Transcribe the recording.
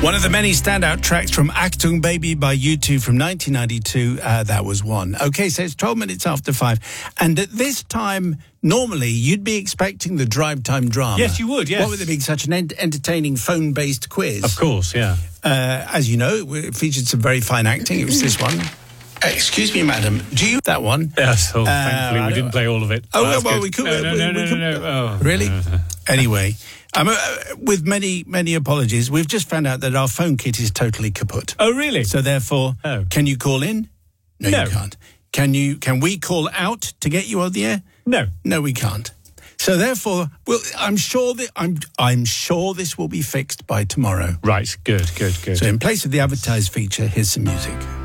One of the many standout tracks from Achtung Baby by U2 from 1992. That was one. Okay, so it's 12 minutes after 5. And at this time, normally, you'd be expecting the drive time drama. Yes, you would, yes. What with it being such an entertaining phone-based quiz. Of course, yeah. As you know, it featured some very fine acting. It was this one. Excuse me, madam. Do you... That one? Yes, thankfully we didn't play all of it. Oh, well, well, we could... No. Oh. Really? Anyway... with many apologies, we've just found out that our phone kit is totally kaput. Oh, really? So therefore, Can you call in? No, you can't. Can we call out to get you on the air? No, we can't. So therefore, I'm sure this will be fixed by tomorrow. Right, good. So in place of the advertised feature, here's some music.